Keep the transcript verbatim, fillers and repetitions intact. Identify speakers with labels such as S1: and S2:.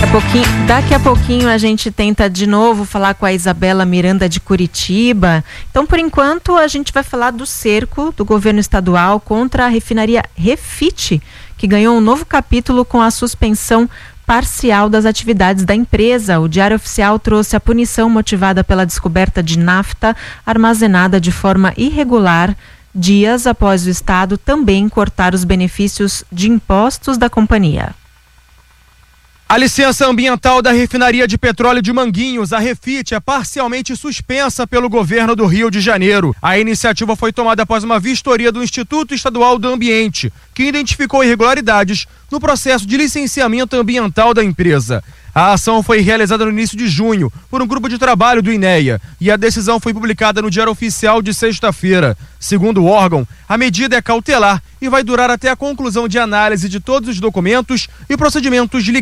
S1: a pouquinho, daqui a pouquinho a gente tenta de novo falar com a Isabela Miranda de Curitiba. Então, por enquanto, a gente vai falar do cerco do governo estadual contra a refinaria Refit, que ganhou um novo capítulo com a suspensão parcial das atividades da empresa. O Diário Oficial trouxe a punição motivada pela descoberta de nafta armazenada de forma irregular, dias após o Estado também cortar os benefícios de impostos da companhia.
S2: A licença ambiental da refinaria de petróleo de Manguinhos, a Refit, é parcialmente suspensa pelo governo do Rio de Janeiro. A iniciativa foi tomada após uma vistoria do Instituto Estadual do Ambiente, que identificou irregularidades no processo de licenciamento ambiental da empresa. A ação foi realizada no início de junho por um grupo de trabalho do INEA e a decisão foi publicada no Diário Oficial de sexta-feira. Segundo o órgão, a medida é cautelar e vai durar até a conclusão de análise de todos os documentos e procedimentos ligados